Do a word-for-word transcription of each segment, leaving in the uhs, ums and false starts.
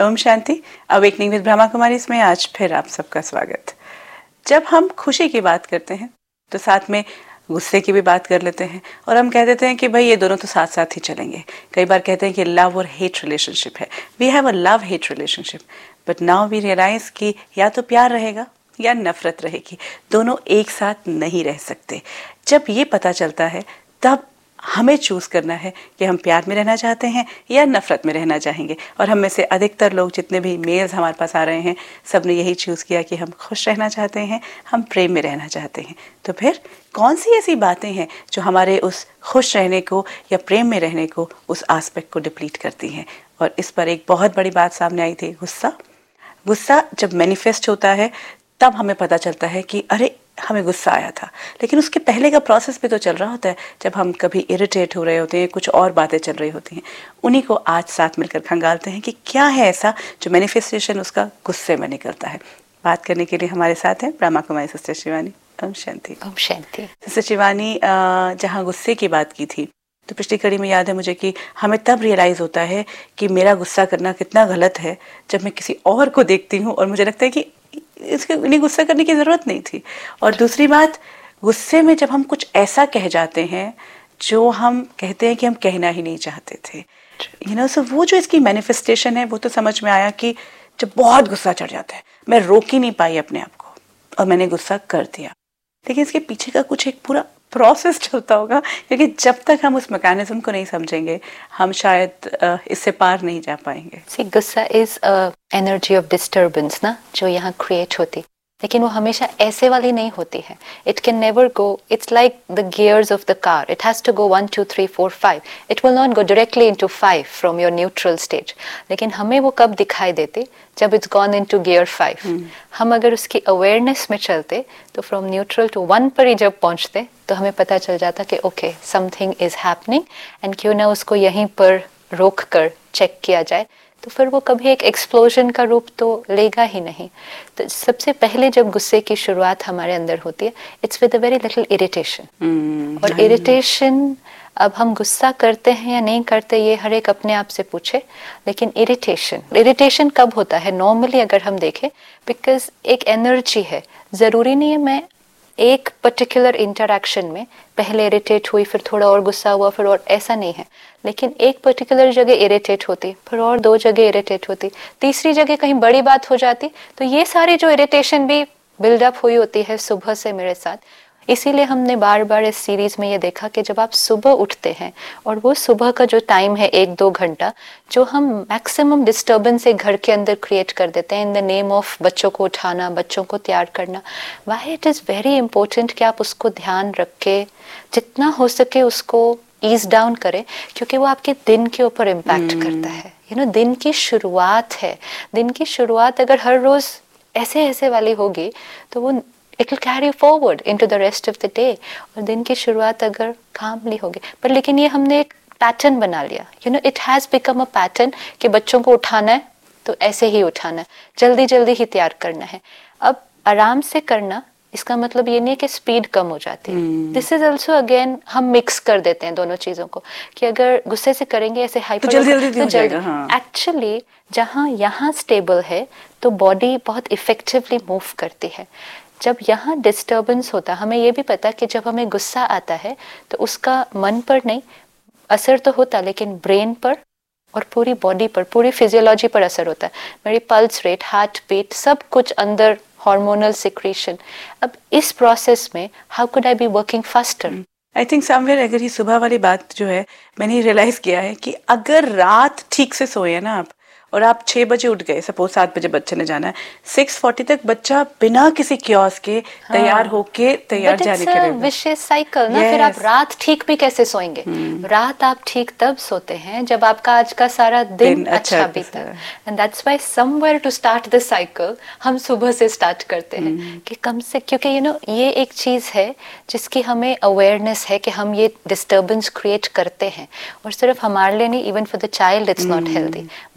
Om Shanti. Awakening with Brahma Kumari इसमें आज फिर आप सबका स्वागत। जब हम खुशी की बात करते हैं तो साथ में गुस्से की भी बात कर लेते हैं और हम कह देते हैं कि भाई ये दोनों तो साथ साथ ही चलेंगे। कई बार कहते हैं कि लव और हेट रिलेशनशिप है, we have a love hate relationship, but now we realise कि या तो प्यार रहेगा या नफरत रहेगी, दोनों एक साथ नहीं रह सकते। जब ये पता चलता है तब हमें चूज करना है कि हम प्यार में रहना चाहते हैं या नफरत में रहना चाहेंगे। और हम में से अधिकतर लोग, जितने भी मेल्स हमारे पास आ रहे हैं, सब ने यही चूज किया कि हम खुश रहना चाहते हैं, हम प्रेम में रहना चाहते हैं। तो फिर कौन सी ऐसी बातें हैं जो हमारे उस खुश रहने को या प्रेम में रहने को, उस आस्पेक्ट को डिप्लीट करती हैं? और इस पर एक बहुत बड़ी बात सामने आई थी, गुस्सा। गुस्सा जब मैनिफेस्ट होता है तब हमें पता चलता है कि अरे हमें गुस्सा आया था, लेकिन उसके पहले का प्रोसेस भी तो चल रहा होता है। जब हम कभी इरिटेट हो रहे होते हैं, कुछ और बातें चल रही होती हैं, उन्हीं को आज साथ मिलकर खंगालते हैं कि क्या है ऐसा जो मैनिफेस्टेशन उसका गुस्से में निकलता है। बात करने के लिए हमारे साथ हैं ब्रह्मा कुमारी सिस्टर शिवानी। ओम शांति। ओम शांति। सिस्टर शिवानी, जहाँ गुस्से की बात की थी तो पिछली कड़ी में याद है मुझे कि हमें तब रियलाइज होता है कि मेरा गुस्सा करना कितना गलत है जब मैं किसी और को देखती हूँ और मुझे लगता है कि इसके इन्हें गुस्सा करने की जरूरत नहीं थी। और दूसरी बात, गुस्से में जब हम कुछ ऐसा कह जाते हैं जो हम कहते हैं कि हम कहना ही नहीं चाहते थे, यू नो, सो वो जो इसकी मैनिफेस्टेशन है वो तो समझ में आया कि जब बहुत गुस्सा चढ़ जाता है, मैं रोक ही नहीं पाई अपने आप को और मैंने गुस्सा कर दिया। लेकिन इसके पीछे का कुछ एक पूरा प्रोसेस चलता होगा, क्योंकि जब तक हम उस मैकेनिज्म को नहीं समझेंगे हम शायद इससे पार नहीं जा पाएंगे। See, गुस्सा इज एनर्जी ऑफ डिस्टर्बेंस ना, जो यहाँ क्रिएट होती, लेकिन वो हमेशा ऐसे वाली नहीं होती है। It can never go, it's like the gears of the car, it has to go one two three four five, it will not go directly into five from your neutral stage. लेकिन हमें वो कब दिखाई देती? जब it's gone into gear five. हम अगर उसकी अवेयरनेस में चलते तो फ्रॉम न्यूट्रल टू वन पर ही जब पहुंचते तो हमें पता चल जाता कि okay something is happening, and क्यों ना उसको यहीं पर रोक कर चेक किया जाए, तो फिर वो कभी एक एक्सप्लोजन का रूप तो लेगा ही नहीं। तो सबसे पहले जब गुस्से की शुरुआत हमारे अंदर होती है, it's with a very little irritation. और इरिटेशन, अब हम गुस्सा करते हैं या नहीं करते ये हर एक अपने आप से पूछे, लेकिन इरिटेशन इरिटेशन कब होता है नॉर्मली अगर हम देखें, बिकॉज एक एनर्जी है। ज़रूरी नहीं है मैं एक पर्टिकुलर इंटरेक्शन में पहले इरिटेट हुई, फिर थोड़ा और गुस्सा हुआ, फिर और, ऐसा नहीं है। लेकिन एक पर्टिकुलर जगह इरिटेट होती, फिर और दो जगह इरिटेट होती, तीसरी जगह कहीं बड़ी बात हो जाती, तो ये सारी जो इरिटेशन भी बिल्डअप हुई होती है सुबह से मेरे साथ। इसीलिए हमने बार बार इस सीरीज में ये देखा कि जब आप सुबह उठते हैं और वो सुबह का जो टाइम है एक दो घंटा, जो हम मैक्सिमम डिस्टर्बेंस एक घर के अंदर क्रिएट कर देते हैं इन द नेम ऑफ बच्चों को उठाना, बच्चों को तैयार करना, why it is very important कि आप उसको ध्यान रख के जितना हो सके उसको ईज डाउन करें, क्योंकि वो आपके दिन के ऊपर इम्पैक्ट hmm. करता है। यू नो, दिन की शुरुआत है, दिन की शुरुआत अगर हर रोज ऐसे ऐसे वाली होगी तो वो it will carry forward into the rest of the day. और दिन की शुरुआत अगर कामली होगी, पर लेकिन ये हमने एक पैटर्न बना लिया, you know, it has become a pattern कि बच्चों को उठाना है तो ऐसे ही उठाना है, जल्दी जल्दी ही तैयार करना है। अब आराम से करना, इसका मतलब ये नहीं कि स्पीड कम हो जाती है। दिस इज ऑल्सो अगेन हम मिक्स कर देते हैं दोनों चीजों को कि अगर गुस्से से करेंगे ऐसे हाइपर, तो जल्दी जल्दी हो जाएगा। हाँ। एक्चुअली जहाँ यहाँ स्टेबल है तो बॉडी बहुत इफेक्टिवली मूव करती है। जब यहाँ डिस्टर्बेंस होता, हमें ये भी पता कि जब हमें गुस्सा आता है तो उसका मन पर नहीं असर तो होता, लेकिन ब्रेन पर और पूरी बॉडी पर, पूरी फिजियोलॉजी पर असर होता है। मेरी पल्स रेट, हार्ट बीट, सब कुछ अंदर, हार्मोनल सिक्रीशन। अब इस प्रोसेस में how could I be working faster? I think somewhere अगर ये सुबह वाली बात जो है, मैंने रियलाइज किया है कि अगर रात ठीक से सोए ना आप और आप छह बजे उठ गए, सपोज सात बजे बच्चे ने जाना है, सिक्स फोर्टी तक बच्चा बिना किसी क्योस के तैयार होके तैयार जाने के लिए, विशेष साइकिल ना। yes. फिर आप रात ठीक भी कैसे सोएंगे? hmm. रात आप ठीक तब सोते हैं जब आपका आज का सारा दिन, दिन अच्छा, अच्छा बीता। And that's why somewhere to start the cycle हम सुबह से स्टार्ट करते हैं hmm. कि कम से, क्योंकि यू नो ये एक चीज है जिसकी हमें अवेयरनेस है कि हम ये डिस्टर्बेंस क्रिएट करते हैं, और सिर्फ हमारे लिए नहीं, even for the child it's not healthy. बच्चा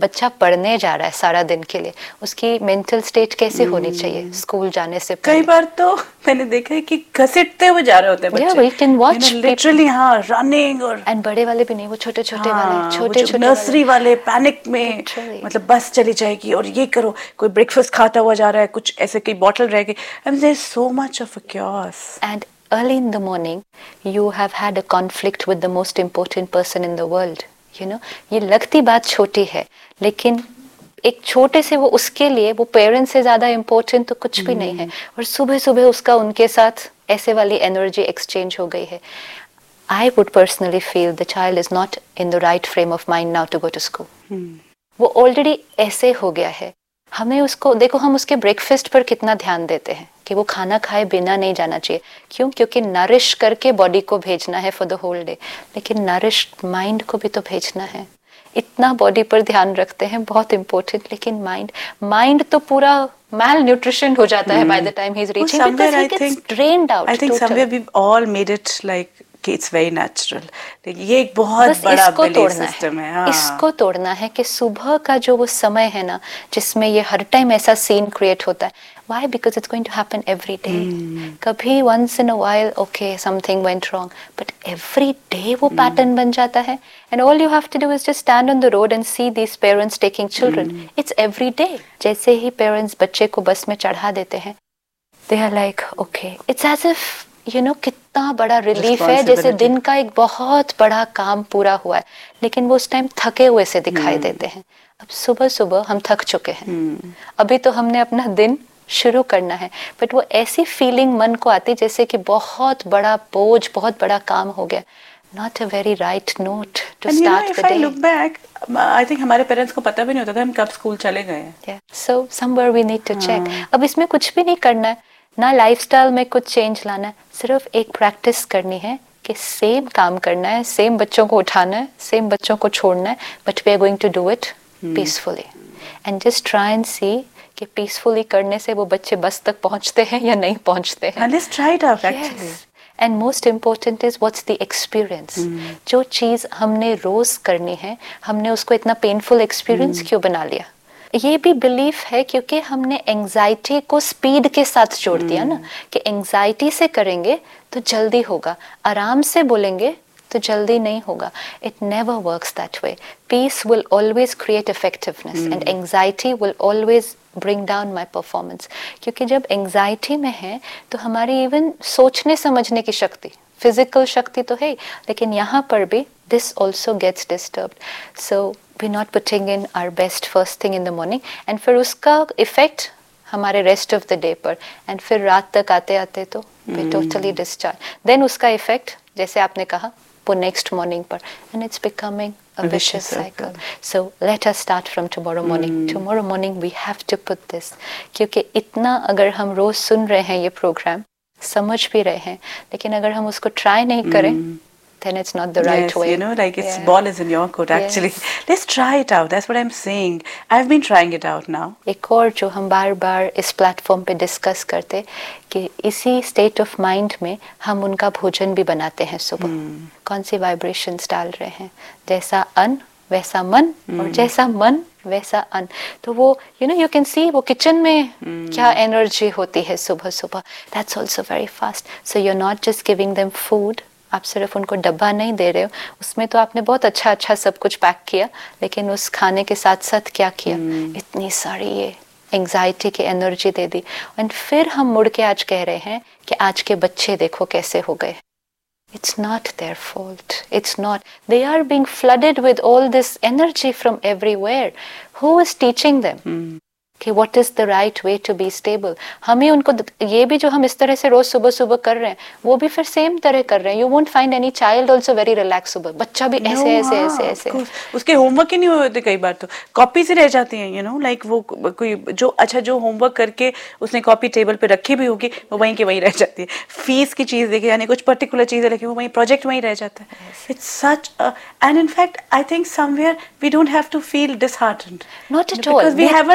पढ़ने जा रहा है सारा दिन के लिए, उसकी मेंटल स्टेट कैसे hmm. होनी चाहिए स्कूल जाने से पहले। कई बार तो मैंने देखा है कि घसीटते हुए जा रहे होते हैं बच्चे, yeah, we can watch literally, हाँ, रनिंग, और एंड बड़े वाले भी नहीं, वो छोटे छोटे हाँ, वाले, छोटे छोटे नर्सरी वाले पैनिक में, मतलब बस चली जाएगी और ये करो, कोई ब्रेकफास्ट खाता हुआ जा रहा है, कुछ ऐसे कोई बॉटल रह गई, and there is so much of a chaos. And early in the morning you have had a conflict with the most important person in the world, you know. ये लगती बात छोटी है, लेकिन एक छोटे से वो, उसके लिए वो पेरेंट्स से ज्यादा इम्पोर्टेंट तो कुछ भी नहीं है, और सुबह सुबह उसका उनके साथ ऐसे वाली एनर्जी एक्सचेंज हो गई है. I would personally feel the child is not in the right frame of mind now to go to school. hmm. वो ऑलरेडी ऐसे हो गया है. हमें उसको देखो, हम उसके ब्रेकफास्ट पर कितना ध्यान देते हैं कि वो खाना खाए बिना नहीं जाना चाहिए. क्यों? क्योंकि नरिश करके बॉडी को भेजना है फॉर द होल डे, लेकिन नरिश माइंड को भी तो भेजना है. इतना बॉडी पर ध्यान रखते हैं, बहुत इंपॉर्टेंट, लेकिन माइंड माइंड तो पूरा मैल न्यूट्रिशन हो जाता है by the time he is reaching, because he gets drained out. I think somewhere we all made it like कि इट्स वेरी नेचुरल. ये एक बहुत बड़ा बिलीफ सिस्टम है. हाँ. इसको तोड़ना है कि सुबह का जो वो समय है ना, जिसमें ये हर टाइम ऐसा सीन क्रिएट होता है. Why? Because it's going to happen every day. Hmm. कभी once in a while, okay, something went wrong, but every day वो hmm. pattern बन जाता है. And all you have to do is just stand on the road and see these parents taking children. Hmm. It's every day. जैसे ही parents बच्चे को बस में चढ़ा देते हैं, they are like, okay, it's as if, you know, कितना बड़ा रिलीफ है, जैसे दिन का एक बहुत बड़ा काम पूरा हुआ है, लेकिन वो उस टाइम थके हुए से दिखाई hmm. देते हैं. अब सुबह सुबह हम थक चुके हैं. hmm. अभी तो हमने अपना दिन शुरू करना है, बट वो ऐसी फीलिंग मन को आती जैसे कि बहुत बड़ा बोझ, बहुत बड़ा काम हो गया. Not a very right note to and start you know, if the day. I look back, I think हमारे पेरेंट्स को पता भी नहीं होता था हम कब स्कूल चले गए. Yeah. So somewhere we need to check. अब इसमें कुछ भी नहीं करना है, ना लाइफस्टाइल में कुछ चेंज लाना है, सिर्फ एक प्रैक्टिस करनी है कि सेम काम करना है, सेम बच्चों को उठाना है, सेम बच्चों को छोड़ना है, but we are going to do it peacefully. And just try and सी कि पीसफुली करने से वो बच्चे बस तक पहुंचते हैं या नहीं पहुंचते हैं. And let's try it out actually. Yes. And most important is what's the experience. hmm. जो चीज हमने रोज करनी है, हमने उसको इतना पेनफुल एक्सपीरियंस hmm. क्यों बना लिया. ये भी बिलीफ है क्योंकि हमने एंजाइटी को स्पीड के साथ जोड़ दिया hmm. ना, कि एंजाइटी से करेंगे तो जल्दी होगा, आराम से बोलेंगे तो जल्दी नहीं होगा. It never works that way. Peace will always create effectiveness hmm. and anxiety will always bring down my performance. क्योंकि जब anxiety में है तो हमारी even सोचने समझने की शक्ति, फिजिकल शक्ति तो है, लेकिन यहाँ पर भी this also gets disturbed. So we're not putting in our best first thing in the morning, and फिर उसका effect हमारे रेस्ट ऑफ द डे पर, एंड फिर रात तक आते आते तो we totally discharge. Then उसका इफेक्ट जैसे आपने कहा वो नेक्स्ट मॉर्निंग पर, and it's becoming a vicious cycle. So let us start from tomorrow morning. Mm. Tomorrow morning we have to put this, क्योंकि इतना अगर हम रोज सुन रहे हैं ये प्रोग्राम, समझ भी रहे हैं, लेकिन अगर हम उसको ट्राई नहीं करें mm. then it's not the right yes, way. You know, like it's yeah. ball is in your court actually. Yes. Let's try it out. That's what I'm saying. I've been trying it out now. एक और जो हम बार बार इस platform पे discuss करते कि इसी state of mind में हम उनका भोजन भी बनाते हैं सुबह. hmm. कौन सी वाइब्रेशंस डाल रहे हैं, जैसा अन्न वैसा मन hmm. और जैसा मन वैसा अन्न. तो वो you know you can see वो किचन में hmm. क्या एनर्जी होती है सुबह सुबह. That's also very fast. So you are not just giving them food, आप सिर्फ उनको डब्बा नहीं दे रहे हो, उसमें तो आपने बहुत अच्छा अच्छा सब कुछ पैक किया, लेकिन उस खाने के साथ साथ क्या किया, hmm. इतनी सारी ये एंजाइटी की एनर्जी दे दी. और फिर हम मुड़ के आज कह रहे हैं कि आज के बच्चे देखो कैसे हो गए. It's not their fault. It's not. They are being flooded with all this energy from everywhere. Who is teaching them? Hmm. कि what is the right way to be stable. हमें उनको ये भी जो हम इस तरह से रोज सुबह सुबह कर रहे हैं, वो भी फिर सेम तरह कर रहे हैं. You won't find any child also very relaxed सुबह. बच्चा भी ऐसे no, ऐसे ऐसे ऐसे. उसके होमवर्क ही नहीं होते कई बार, तो कॉपी से रह जाती हैं. यू नो लाइक वो कोई जो अच्छा जो होमवर्क करके उसने कॉपी टेबल पे रखी भी होगी, वो वहीं के वहीं रह जाती है. फीस की चीज देखी, यानी कुछ पर्टिकुलर चीजें लिखी, वो वहीं प्रोजेक्ट वहीं रह जाता है. It's such a, and in fact I think somewhere we don't have to feel disheartened. Not at all. Because we haven't we had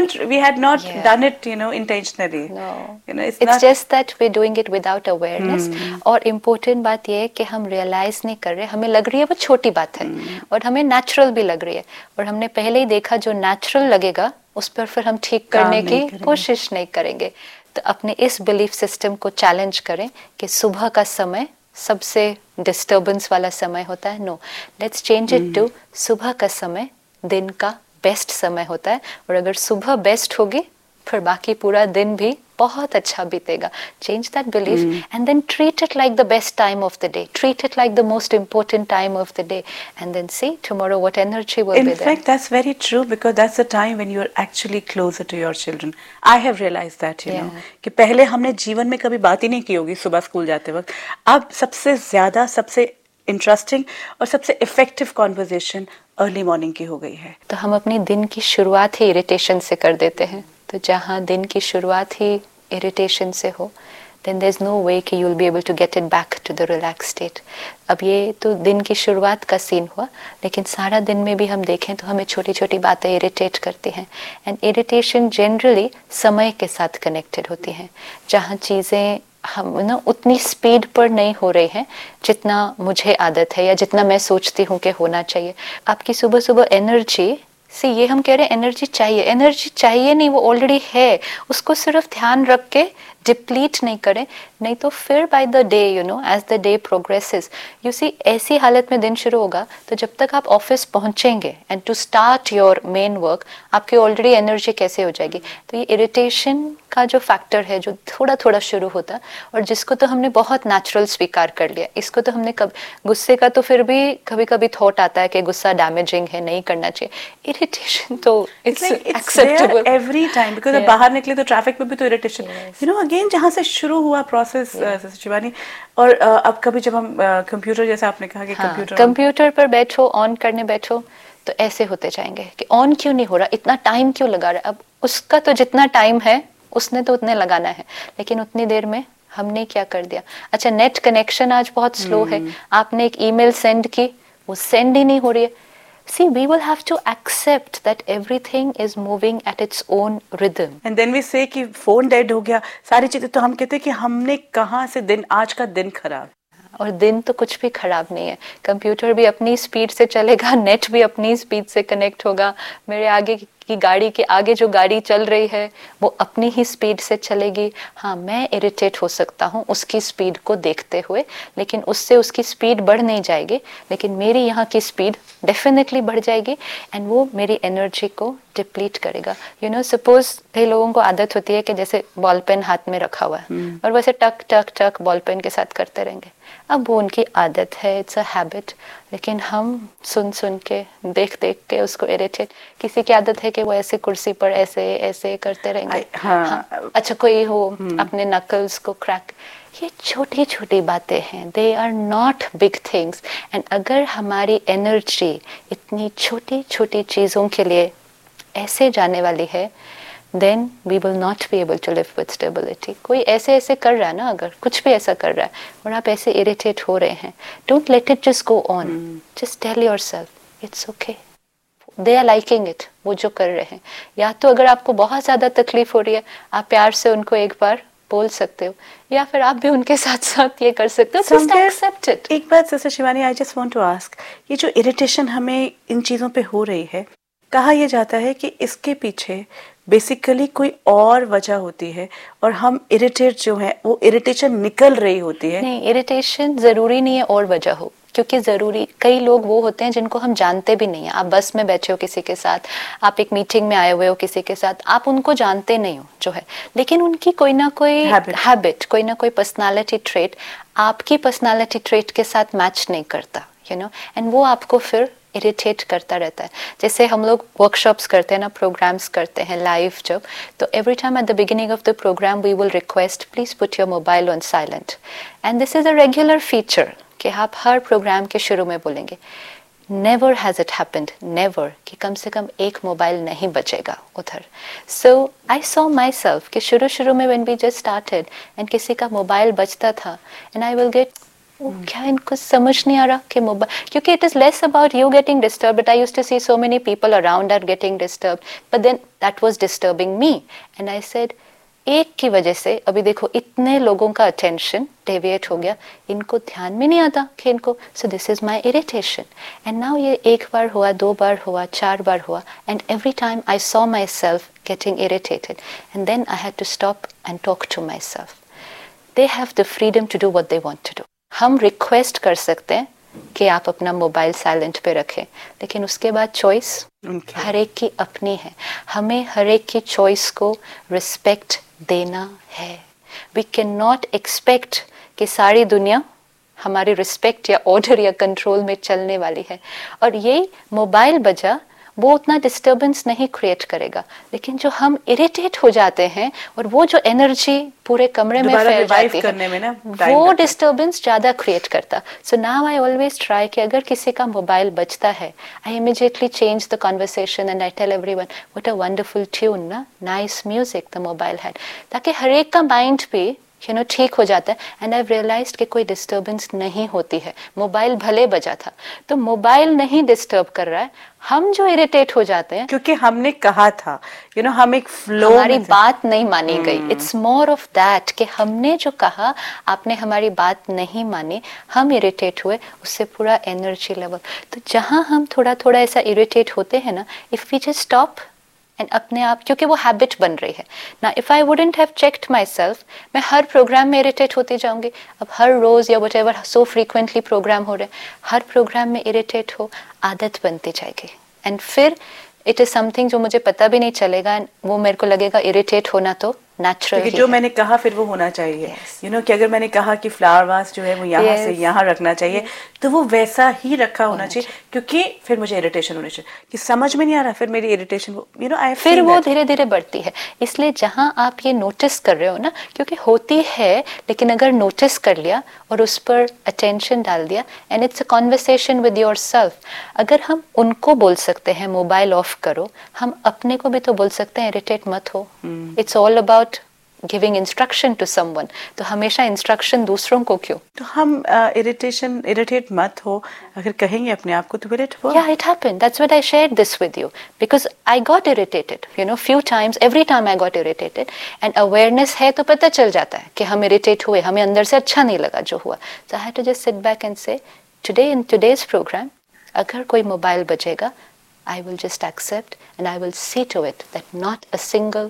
had not Yeah. done it, you know, intentionally. No. You know, it's, It's not. just that we're doing it without awareness. और important बात ये है कि हम realize नहीं कर रहे, हमें लग रही है वो छोटी बात है और हमें natural भी लग रही है और हमने पहले ही देखा जो natural लगेगा उस पर फिर हम ठीक करने की कोशिश नहीं करेंगे. तो अपने इस belief system को challenge करें कि सुबह का समय सबसे disturbance वाला समय होता है. No, let's change it to सुबह का समय दिन का बेस्ट समय होता है और अगर सुबह बेस्ट होगी फिर बाकी पूरा दिन भी बहुत अच्छा बीतेगा. Change that belief and then treat it like the best time of the day, treat it like the most important time of the day and then see tomorrow what energy will be there. In fact, that's very true because that's the time when you are actually closer to your children. I have realized that, you Yeah. know, कि पहले हमने जीवन में कभी बात ही नहीं की होगी सुबह स्कूल जाते वक्त. अब सबसे ज्यादा, सबसे इंटरेस्टिंग और सबसे इफेक्टिव कॉन्वर्जेशन अर्ली मॉर्निंग की हो गई है. तो हम अपनी दिन की शुरुआत ही इरिटेशन से कर देते हैं. तो जहाँ दिन की शुरुआत ही इरिटेशन से हो then there's no way कि you'll be able to get it back to the relaxed state. अब ये तो दिन की शुरुआत का सीन हुआ, लेकिन सारा दिन में भी हम देखें तो हमें छोटी छोटी बातें इरिटेट करती हैं एंड इरिटेशन जनरली समय के साथ कनेक्टेड होती हैं. जहाँ चीज़ें हम ना उतनी स्पीड पर नहीं हो रही हैं जितना मुझे आदत है या जितना मैं सोचती हूँ कि होना चाहिए. आपकी सुबह सुबह एनर्जी सी, ये हम कह रहे हैं एनर्जी चाहिए, एनर्जी चाहिए नहीं, वो ऑलरेडी है. उसको सिर्फ ध्यान रख के डिप्लीट नहीं करें, नहीं तो फिर by the day you know as the day progresses you see ऐसी हालत में दिन शुरू होगा तो जब तक आप ऑफिस पहुंचेंगे and to start your main work आपकी ऑलरेडी एनर्जी कैसे हो जाएगी. तो ये इरिटेशन का जो फैक्टर है जो थोड़ा थोड़ा शुरू होता और जिसको तो हमने बहुत नेचुरल स्वीकार कर लिया, इसको तो हमने कब गुस्से का तो फिर भी कभी कभी थॉट आता है कि गुस्सा डैमेजिंग है, नहीं करना चाहिए. इरिटेशन तो it's acceptable every time because अब बाहर निकले तो ट्रैफिक में भी तो इरिटेशन, यू नो अगेन जहाँ से शुरू हुआ प्रोसेस शिवानी. और uh, अब कभी जब हम कंप्यूटर uh, जैसे आपने कहा कि कंप्यूटर कंप्यूटर पर बैठो, ऑन करने बैठो तो ऐसे होते जाएंगे कि ऑन क्यों नहीं हो रहा, इतना टाइम क्यों लगा रहा है. अब उसका तो जितना टाइम है उसने तो उतने लगाना है, लेकिन उतनी देर में हमने क्या कर दिया. अच्छा, नेट कनेक्शन आज बहुत स्लो है, आपने एक ईमेल सेंड की, वो सेंड ही नहीं हो रही है. See, we will have to accept that everything is moving at its own rhythm. And then we say कि फोन डेड हो गया, सारी चीजें, तो हम कहते हैं कि हमने कहाँ से दिन, आज का दिन खराब. और दिन तो कुछ भी खराब नहीं है. कंप्यूटर भी अपनी स्पीड से चलेगा, नेट भी अपनी स्पीड से कनेक्ट होगा, मेरे आगे की गाड़ी के आगे जो गाड़ी चल रही है वो अपनी ही स्पीड से चलेगी. हाँ, मैं इरिटेट हो सकता हूँ उसकी स्पीड को देखते हुए, लेकिन उससे उसकी स्पीड बढ़ नहीं जाएगी, लेकिन मेरी यहाँ की स्पीड डेफिनेटली बढ़ जाएगी एंड वो मेरी एनर्जी को डिप्लीट करेगा. यू नो सपोज कई लोगों को आदत होती है कि जैसे बॉल पेन हाथ में रखा हुआ है hmm. और वैसे टक टक टक बॉल पेन के साथ करते रहेंगे. अब वो उनकी आदत है, इट्स अ हैबिट, लेकिन हम सुन सुन के देख देख के उसको इरिटेट. किसी की आदत है कि वो ऐसे कुर्सी पर ऐसे ऐसे करते रहेंगे. हाँ. हाँ, अच्छा कोई हो hmm. अपने नकल्स को क्रैक. ये छोटी छोटी बातें हैं, they are not big things. And अगर हमारी एनर्जी इतनी छोटी छोटी चीज़ों के लिए ऐसे जाने वाली है then we will not be able to live with stability. कोई ऐसे ऐसे कर रहा है ना, अगर कुछ भी ऐसा कर रहा है और आप ऐसे इरिटेट हो रहे हैं, don't let it just go on. hmm. Just tell yourself it's okay, they are liking it, वो जो कर रहे हैं. या तो अगर आपको बहुत ज़्यादा तकलीफ हो रही है, आप प्यार से उनको एक बार बोल सकते हो, या फिर आप भी उनके साथ साथ ये कर सकते हो. Just accept it. एक बात sister Shivani, I just want to ask, ये जो इरिटेशन हमें इन चीज़ों पे हो रही है, कहा यह जाता है कि इसके पीछे बेसिकली कोई और वजह होती है और हम इरिटेट जो है वो इरिटेशन निकल रही होती है. नहीं, इरिटेशन जरूरी नहीं है और वजह हो, क्योंकि जरूरी कई लोग वो होते हैं जिनको हम जानते भी नहीं है. आप बस में बैठे हो किसी के साथ, आप एक मीटिंग में आए हुए हो किसी के साथ, आप उनको जानते नहीं हो जो है, लेकिन उनकी कोई ना कोई हैबिट, कोई ना कोई पर्सनालिटी ट्रेट आपकी पर्सनालिटी ट्रेट के साथ मैच नहीं करता, यू नो, एंड वो आपको फिर इरिटेट करता रहता है. जैसे हम लोग वर्कशॉप्स करते हैं ना, प्रोग्राम्स करते हैं लाइव जब, तो every time at the beginning of the programme we will request please put your mobile on silent. And this is a regular feature कि आप हर प्रोग्राम के शुरू में बोलेंगे. Never has it happened, never, कि कम से कम एक मोबाइल नहीं बचेगा उधर. सो आई सॉ माई सेल्फ कि शुरू शुरू में when we just started and किसी का मोबाइल बजता था एंड आई विल गेट वो क्या इनको समझ नहीं आ रहा कि मोबाइल, क्योंकि it is less about you getting disturb, but I used to C so many people around are getting disturb, but then that was disturbing me and I said एक की वजह से अभी देखो इतने लोगों का अटेंशन डेविएट हो गया, इनको ध्यान में नहीं आता कि इनको, so this is my irritation. And now ये एक बार हुआ, दो बार हुआ, चार बार हुआ, and every time I saw my self getting irritated and then I had to stop and talk to my self. They have the freedom to do what they want to do. हम request कर सकते हैं कि आप अपना mobile silent पे रखें, लेकिन उसके बाद चॉइस हर एक की अपनी है। हमें हर एक की चॉइस को रिस्पेक्ट देना है। वी कैन नॉट एक्सपेक्ट कि सारी दुनिया हमारी रिस्पेक्ट या ऑर्डर या कंट्रोल में चलने वाली है। और यही मोबाइल बजा वो उतना डिस्टर्बेंस नहीं क्रिएट करेगा, लेकिन जो हम इरिटेट हो जाते हैं और वो जो एनर्जी पूरे कमरे में फैल जाती है में ना, वो डिस्टर्बेंस ज्यादा क्रिएट करता। So now I always try कि अगर किसी का मोबाइल बजता है, I immediately change the conversation and I tell everyone what a wonderful tune, ना nice music the mobile had, ताकि हर एक का माइंड भी यू नो ठीक हो जाता है। एंड आई रियलाइज्ड कि कोई डिस्टर्बेंस नहीं होती है। मोबाइल भले बजा था तो मोबाइल नहीं डिस्टर्ब कर रहा है, हम जो इरिटेट हो जाते हैं क्योंकि हमने कहा था, यू नो हम एक फ्लो, हमारी बात नहीं मानी hmm. गई। इट्स मोर ऑफ दैट कि हमने जो कहा आपने हमारी बात नहीं मानी, हम इरिटेट हुए, उससे पूरा एनर्जी लेवल। तो जहां हम थोड़ा थोड़ा ऐसा इरिटेट होते हैं ना, if we just stop and अपने आप, क्योंकि वो हैबिट बन रही है ना। If I wouldn't have checked my self, मैं हर प्रोग्राम में इरिटेट होती जाऊंगी। अब हर रोज या what ever so frequently programme हो रहे, हर प्रोग्राम में इरिटेट हो, आदत बनती जाएगी एंड फिर इट इज समथिंग जो मुझे पता भी नहीं चलेगा, वो मेरे को लगेगा इरिटेट होना तो नेचुरल जो मैंने कहा फिर वो होना चाहिए। You yes. No you know, कि अगर मैंने कहा कि फ्लावर वास जो है वो यहाँ yes. से यहाँ रखना चाहिए, yes. तो वो वैसा ही रखा होना चाहिए, क्योंकि फिर मुझे इरिटेशन होनी चाहिए कि समझ में नहीं आ रहा, फिर मेरी इरिटेशन यू नो आई फिर वो धीरे धीरे बढ़ती है। इसलिए जहाँ आप ये नोटिस कर रहे हो ना, क्योंकि होती है, लेकिन अगर नोटिस कर लिया और उस पर अटेंशन डाल दिया, and it's a conversation with your self. अगर हम उनको बोल सकते हैं मोबाइल ऑफ करो, हम अपने को भी तो बोल सकते हैं इरिटेट मत हो। It's all about giving instruction to someone. तो हमेशा इंस्ट्रक्शन दूसरों को क्यों? तो हम इरिटेशन इरिटेट मत हो अगर कहेंगे अपने आप को तो will it work? Yeah, it happened. That's what I shared this with you because I got irritated. You know, few times, every time I got irritated. And awareness है तो पता चल जाता है कि हम irritate हुए, हमें अंदर से अच्छा नहीं लगा जो हुआ. So I had to just sit back and say, today in today's program, अगर कोई मोबाइल बजेगा, I will just accept and I will see to it that not a single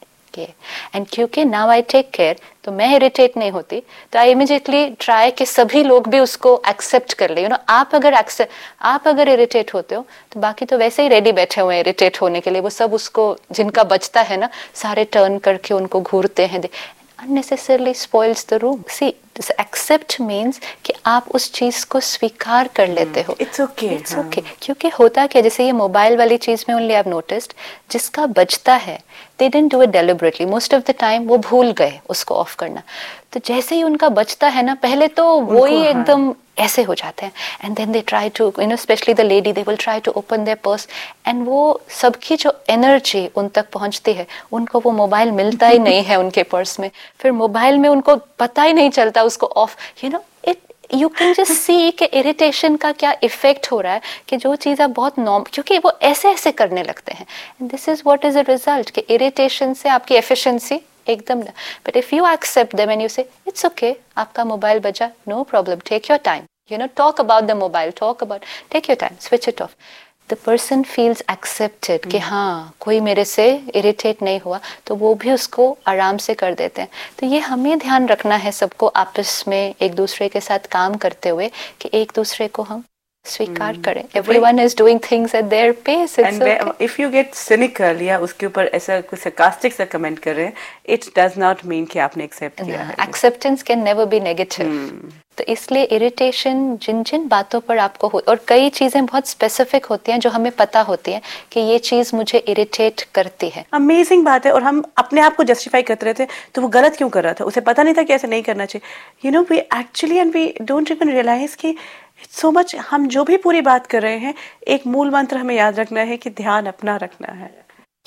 and क्योंकि नाउ आई टेक केयर, तो मैं irritate नहीं होती, तो I immediately try कि सभी लोग भी उसको एक्सेप्ट कर ले। यू नो, आप अगर एक्सेप्ट आप अगर इरिटेट होते हो तो बाकी तो वैसे ही रेडी बैठे हुए हैं इरिटेट होने के लिए। वो सब उसको जिनका बचता है ना, सारे टर्न करके उनको घूरते हैं, unnecessarily spoils the room. See, this accept means कि आप उस चीज को स्वीकार कर लेते हो। It's okay. It's okay. क्योंकि होता क्या, जैसे ये मोबाइल वाली चीज में only I've noticed, जिसका बचता है, they didn't do it deliberately. Most of the time वो भूल गए उसको ऑफ करना। तो जैसे ही उनका बचता है ना, पहले तो वो ही एकदम ऐसे हो जाते हैं, and then they try to you know specially the lady, they will try to open there purse, and वो सबकी जो एनर्जी उन तक पहुंचती है, उनको वो मोबाइल मिलता ही नहीं है उनके पर्स में। फिर मोबाइल में उनको पता ही नहीं चलता उसको of, you know it you can just see कि इरिटेशन का क्या इफेक्ट हो रहा है, कि जो चीज़ आप बहुत नॉर्म, क्योंकि वो ऐसे ऐसे करने लगते हैं, and this is what is a result कि इरिटेशन से आपकी एफिशिएंसी एकदम ना। But if you accept them and you से इट्स ओके, आपका मोबाइल बजा, no problem, take your time, you know talk about the mobile, talk about, take your time, switch it of, the person feels accepted कि हाँ कोई मेरे से irritate नहीं हुआ, तो वो भी उसको आराम से कर देते हैं। तो ये हमें ध्यान रखना है सबको आपस में एक दूसरे के साथ काम करते हुए कि एक दूसरे को हम स्वीकार hmm. करें। Everyone is doing things at their pace. It's and okay. if you get cynical या उसके ऊपर ऐसा कुछ sarcastic सा comment कर रहे हैं, it does not mean कि आपने accept किया है। Acceptance can never be negative. Hmm. तो इसलिए इरिटेशन जिन जिन बातों पर आपको हो, और कई चीजें बहुत स्पेसिफिक होती हैं जो हमें पता होती हैं कि ये चीज मुझे इरिटेट करती है। अमेजिंग बात है। और हम अपने आप को जस्टिफाई करते रहते तो वो गलत क्यों कर रहा था, उसे पता नहीं था कि ऐसे नहीं करना चाहिए। You know we actually and we don't even realise कि सो so मच हम जो भी पूरी बात कर रहे हैं, एक मूल मंत्र हमें याद रखना है कि ध्यान अपना रखना है।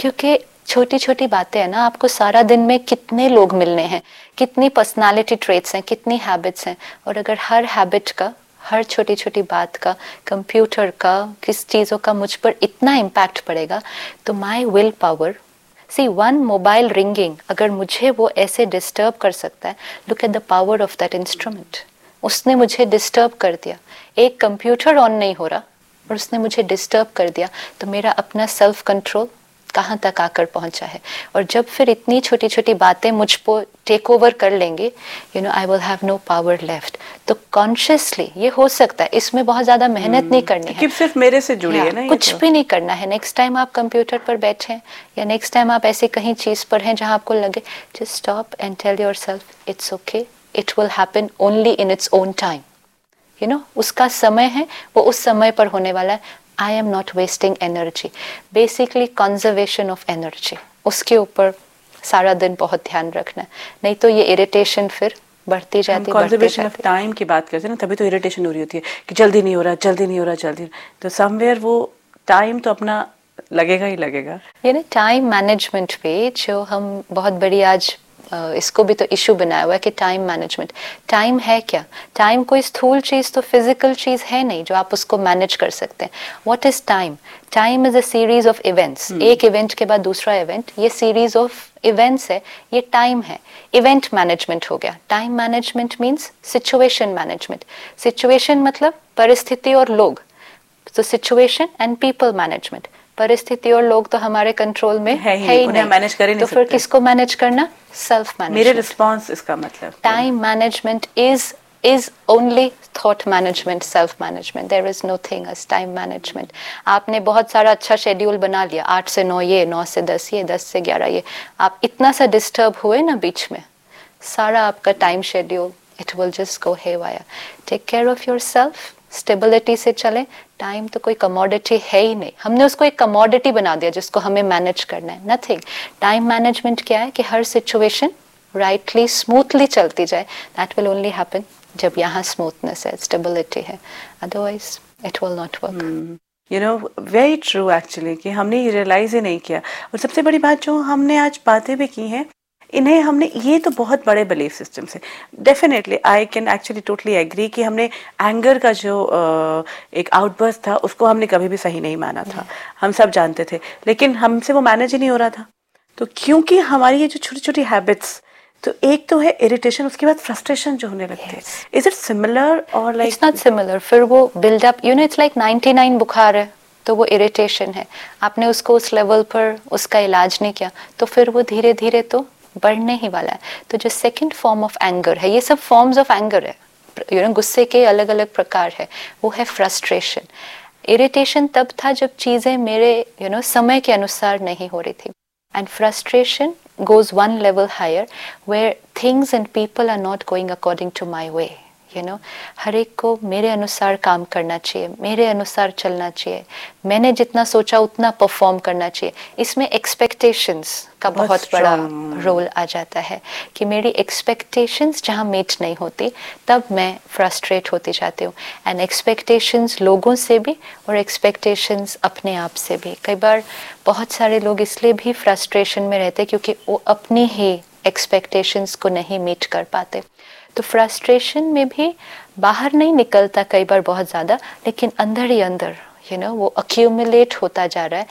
क्योंकि छोटी छोटी बातें हैं ना, आपको सारा दिन में कितने लोग मिलने हैं, कितनी पर्सनालिटी ट्रेट्स हैं, कितनी हैबिट्स हैं, और अगर हर हैबिट का, हर छोटी छोटी बात का, कंप्यूटर का, किस चीज़ों का मुझ पर इतना इम्पैक्ट पड़ेगा, तो my will power, C one mobile ringing अगर मुझे वो ऐसे डिस्टर्ब कर सकता है, look at the power of that instrument. उसने मुझे डिस्टर्ब कर दिया, एक कंप्यूटर ऑन नहीं हो रहा और उसने मुझे डिस्टर्ब कर दिया, तो मेरा अपना सेल्फ कंट्रोल कहाँ तक आकर पहुंचा है। और जब फिर इतनी छोटी छोटी बातें मुझ को टेक ओवर कर लेंगे, you know I will have no power left. तो कॉन्शियसली ये हो सकता है, इसमें बहुत ज्यादा मेहनत hmm. नहीं करनी है, सिर्फ मेरे से जुड़ी है ना, कुछ तो। भी नहीं करना है। नेक्स्ट टाइम आप कंप्यूटर पर बैठे हैं या नेक्स्ट टाइम आप ऐसी कहीं चीज पर हैं जहां आपको लगे, just stop and tell yourself it's okay, it will happen only in its own time. You know उसका समय है, वो उस समय पर होने वाला है। I am not wasting energy. Basically conservation of energy. उसके ऊपर सारा दिन बहुत ध्यान रखना है, नहीं तो ये इरिटेशन फिर बढ़ती जाती है। कंजर्वेशन ऑफ टाइम की बात करते हैं ना, तभी तो इरिटेशन हो रही होती है कि जल्दी नहीं हो रहा, जल्दी नहीं हो रहा, जल्दी। तो समवेयर वो टाइम तो अपना लगेगा ही लगेगा। ये ना टाइम मैनेजमेंट पे जो हम बहुत बड़ी आज इसको भी तो इशू बनाया हुआ है कि टाइम मैनेजमेंट। टाइम है क्या? टाइम कोई स्थूल चीज तो फिजिकल चीज है नहीं जो आप उसको मैनेज कर सकते हैं। What is time? Time is a series of events. एक इवेंट के बाद दूसरा इवेंट, ये सीरीज ऑफ इवेंट्स है, ये टाइम है। इवेंट मैनेजमेंट हो गया। Time management means situation management. Situation मतलब परिस्थिति और लोग, तो सिचुएशन एंड पीपल मैनेजमेंट। परिस्थिति और लोग तो हमारे कंट्रोल में है ही, है ही नहीं, मैनेज कर ही नहीं तो फिर किसको मैनेज करना? Self management. मेरे रिस्पांस इसका मतलब time management is is only thought management, self management. There is no thing as time management. आपने बहुत सारा अच्छा शेड्यूल बना लिया, आठ से नौ ये, नौ से दस ये, दस से ग्यारह ये, आप इतना सा डिस्टर्ब हुए ना बीच में, सारा आपका time schedule it will just go haywire. Take care of yourself. Stability से चले। टाइम तो कोई कमोडिटी है ही नहीं, हमने उसको एक कमोडिटी बना दिया जिसको हमें मैनेज करना है। नथिंग। टाइम मैनेजमेंट क्या है कि हर सिचुएशन राइटली स्मूथली चलती जाए। दैट विल ओनली हैपन जब यहाँ स्मूथनेस है, स्टेबिलिटी है, otherwise it will not work. You know very true actually, कि हमने ये रियलाइज ही नहीं किया। और सबसे बड़ी बात जो हमने आज बातें भी की हैं, इन्हें हमने, ये तो बहुत बड़े बिलीफ सिस्टम से, definitely I can actually totally agree कि हमने एंगर का जो एक आउटबर्स्ट था उसको हमने कभी भी सही नहीं माना था, हम सब जानते थे, लेकिन हमसे वो मैनेज ही नहीं हो रहा था। तो क्योंकि हमारी ये जो छोटी छोटी हैबिट्स, तो एक तो है इरिटेशन, उसके बाद फ्रस्ट्रेशन जो होने लगते हैं। इज इट सिमिलर और लाइक? It's not similar. फिर वो build up, you know it's like ninety nine बुखार है तो वो इरिटेशन है, आपने उसको उस लेवल पर उसका इलाज नहीं किया तो फिर वो धीरे धीरे तो बढ़ने ही वाला है। तो जो सेकंड फॉर्म ऑफ एंगर है, ये सब फॉर्म्स ऑफ एंगर है, यू नो गुस्से के अलग अलग प्रकार है, वो है फ्रस्ट्रेशन। इरिटेशन तब था जब चीजें मेरे यू नो समय के अनुसार नहीं हो रही थी, and frustration goes one level higher where things and people are not going according to my way. You know, हर एक को मेरे अनुसार काम करना चाहिए, मेरे अनुसार चलना चाहिए, मैंने जितना सोचा उतना परफॉर्म करना चाहिए। इसमें एक्सपेक्टेशंस का बहुत बड़ा रोल आ जाता है कि मेरी एक्सपेक्टेशंस जहाँ मीट नहीं होती तब मैं फ्रस्ट्रेट होती जाती हूँ। एंड एक्सपेक्टेशंस लोगों से भी और एक्सपेक्टेशंस अपने आप से भी। कई बार बहुत सारे लोग इसलिए भी फ्रस्ट्रेशन में रहते क्योंकि वो अपनी ही एक्सपेक्टेशंस को नहीं मीट कर पाते। तो फ्रस्ट्रेशन में भी बाहर नहीं निकलता कई बार बहुत ज़्यादा, लेकिन अंदर ही अंदर यू नो वो अक्यूमुलेट होता जा रहा है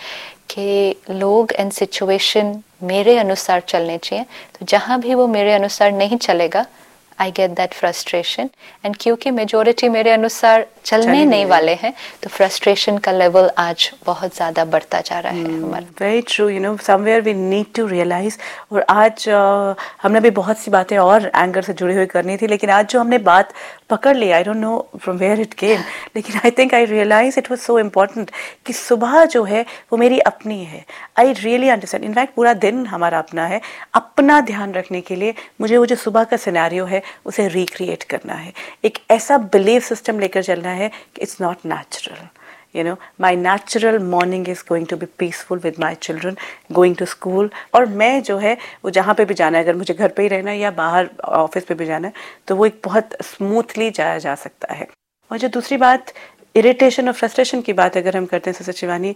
कि लोग एंड सिचुएशन मेरे अनुसार चलने चाहिए, तो जहाँ भी वो मेरे अनुसार नहीं चलेगा I get that frustration. And क्योंकि मेजोरिटी मेरे अनुसार चलने नहीं वाले हैं तो फ्रस्ट्रेशन का लेवल आज बहुत ज़्यादा बढ़ता जा रहा है हमारा। Very true, you know somewhere we need to realise. और आज uh, हमने भी बहुत सी बातें और एंगर से जुड़ी हुई करनी थी, लेकिन आज जो हमने बात पकड़ ली, I don't know from where it came, लेकिन I think I realise it was so important कि सुबह जो है वो मेरी अपनी है। आई रियली अंडरस्टैंड, इनफैक्ट पूरा दिन हमारा अपना है। अपना ध्यान रखने के लिए मुझे वो जो सुबह का सिनेरियो है उसे रिक्रिएट करना है, एक ऐसा बिलीफ सिस्टम लेकर चलना है कि it's not natural. You know, my natural morning is going to be peaceful with my children going to school. और मैं जो है वो जहाँ पे भी जाना है, अगर मुझे घर पे ही रहना है या बाहर ऑफिस पे भी जाना है, तो वो एक बहुत स्मूथली जाया जा सकता है। और जो दूसरी बात इरिटेशन और फ्रस्ट्रेशन की बात अगर हम करते हैं सिस्टर शिवानी,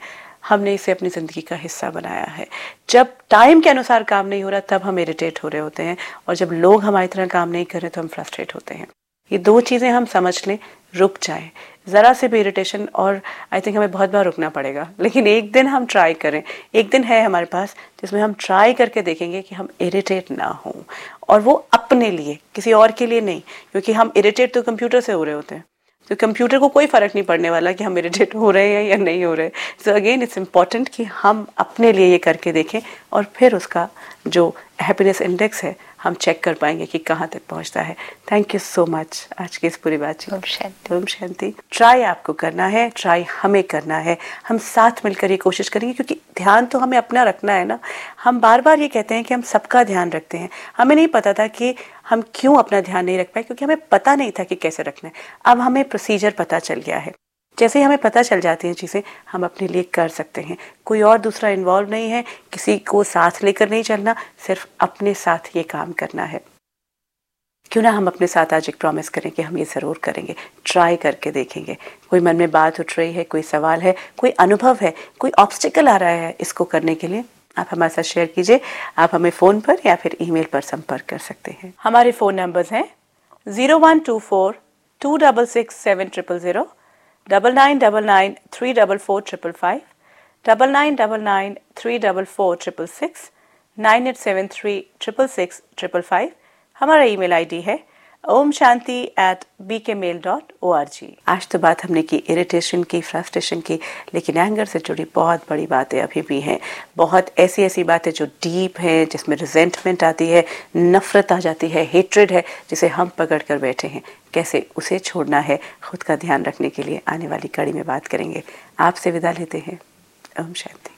हमने इसे अपनी ज़िंदगी का हिस्सा बनाया है। जब टाइम के अनुसार काम नहीं हो रहा तब हम इरिटेट हो रहे होते हैं, और जब लोग हमारी तरह काम नहीं कर रहे तो हम फ्रस्ट्रेट होते हैं। ये दो चीज़ें हम समझ लें, रुक जाएं ज़रा से भी इरिटेशन, और आई थिंक हमें बहुत बार रुकना पड़ेगा, लेकिन एक दिन हम ट्राई करें, एक दिन है हमारे पास जिसमें हम ट्राई करके देखेंगे कि हम इरिटेट ना हों, और वो अपने लिए, किसी और के लिए नहीं, क्योंकि हम इरिटेट तो कंप्यूटर से हो रहे होते हैं, तो कंप्यूटर को कोई फ़र्क नहीं पड़ने वाला कि हम इरिटेट हो रहे हैं या नहीं हो रहे। सो अगेन इट्स इम्पॉर्टेंट कि हम अपने लिए ये करके देखें, और फिर उसका जो हैप्पीनेस इंडेक्स है हम चेक कर पाएंगे कि कहाँ तक पहुँचता है। थैंक यू सो मच आज की इस पूरी बातचीत। ओम शांति। ओम शांति। ट्राई आपको करना है, ट्राई हमें करना है, हम साथ मिलकर ये कोशिश करेंगे, क्योंकि ध्यान तो हमें अपना रखना है ना। हम बार बार ये कहते हैं कि हम सबका ध्यान रखते हैं, हमें नहीं पता था कि हम क्यों अपना ध्यान नहीं रख पाए, क्योंकि हमें पता नहीं था कि कैसे रखना है। अब हमें प्रोसीजर पता चल गया है, जैसे ही हमें पता चल जाती हैं चीज़ें हम अपने लिए कर सकते हैं। कोई और दूसरा इन्वॉल्व नहीं है, किसी को साथ लेकर नहीं चलना, सिर्फ अपने साथ ये काम करना है। क्यों ना हम अपने साथ आज एक प्रॉमिस करें कि हम ये ज़रूर करेंगे, ट्राई करके देखेंगे। कोई मन में बात उठ रही है, कोई सवाल है, कोई अनुभव है, कोई ऑब्स्टिकल आ रहा है इसको करने के लिए, आप हमारे साथ शेयर कीजिए। आप हमें फ़ोन पर या फिर ईमेल पर संपर्क कर सकते हैं। हमारे फ़ोन नंबर्स हैं zero one two four to double six seven triple zero, double nine double nine three double four triple five, double nine double nine three double four triple six, nine eight seven three triple six triple five. हमारा email ID है Om Shanti eight B के mail dot O R G. आज तो बात हमने की irritation की, frustration की, लेकिन एंगर से जुड़ी बहुत बड़ी बातें अभी भी हैं। बहुत ऐसी ऐसी बातें जो डीप हैं, जिसमें रिजेंटमेंट आती है, नफरत आ जाती है, हेट्रेड है, जिसे हम पकड़ कर बैठे हैं। कैसे उसे छोड़ना है, खुद का ध्यान रखने के लिए आने वाली कड़ी में बात करेंगे। आपसे विदा लेते हैं। ओम शांति।